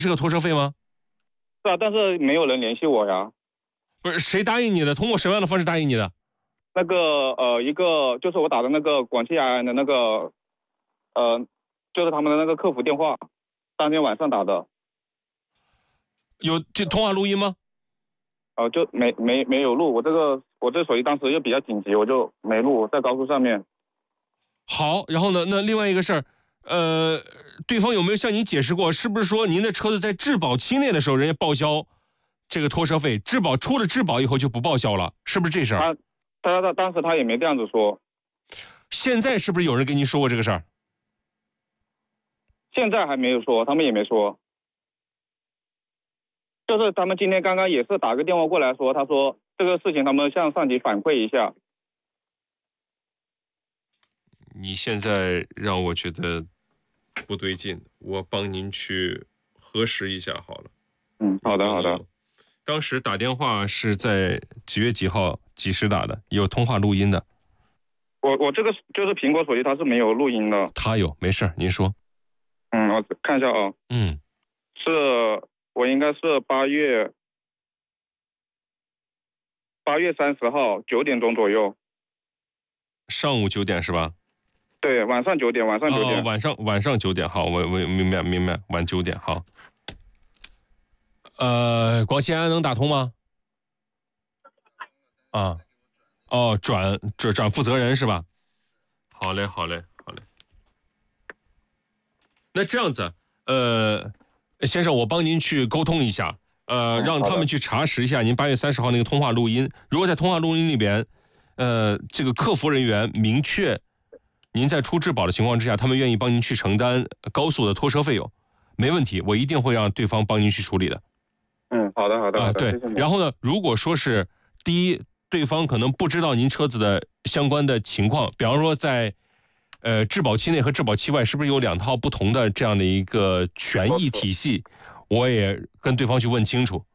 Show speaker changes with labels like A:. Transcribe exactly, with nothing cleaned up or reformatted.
A: 这个拖车费吗？
B: 是啊，但是没有人联系我呀。
A: 不是，谁答应你的？通过什么样的方式答应你的？
B: 那个呃，一个就是我打的那个广汽埃安的那个，呃，就是他们的那个客服电话，当天晚上打的。
A: 有这通话录音吗？
B: 哦、呃，就没没没有录。我这个我这手机当时又比较紧急，我就没录，在高速上面。
A: 好，然后呢？那另外一个事儿，呃，对方有没有向你解释过？是不是说您的车子在质保期内的时候，人家报销这个拖车费，质保出了质保以后就不报销了？是不是这事儿？
B: 他他他当时他也没这样子说。
A: 现在是不是有人跟您说过这个事儿？
B: 现在还没有说，他们也没说。就是他们今天刚刚也是打个电话过来说，他说这个事情他们向上级反馈一下。
A: 你现在让我觉得不对劲，我帮您去核实一下好了。
B: 嗯，好的好的。
A: 当时打电话是在几月几号几时打的？有通话录音的。
B: 我我这个就是苹果手机，它是没有录音的。
A: 它有，没事，您说。
B: 嗯，我看一下啊。
A: 嗯，
B: 是我应该是八月八月三十号九点钟左右。
A: 上午九点是吧？
B: 对，晚上九点，晚上九点。
A: 哦，晚上晚上九点，好，我我明白明白，晚九点，好。呃，广汽埃安能打通吗？啊，哦，转转转负责人是吧？好嘞，好嘞，好嘞。那这样子，呃，先生，我帮您去沟通一下，呃，
B: 嗯、
A: 让他们去查实一下您八月三十号那个通话录音。如果在通话录音里边，呃，这个客服人员明确您在出质保的情况之下，他们愿意帮您去承担高速的拖车费用，没问题，我一定会让对方帮您去处理的。
B: 嗯，好的，好的，好的，
A: 啊，对。然后呢，如果说是第一，对方可能不知道您车子的相关的情况，比方说在呃质保期内和质保期外是不是有两套不同的这样的一个权益体系，我也跟对方去问清楚。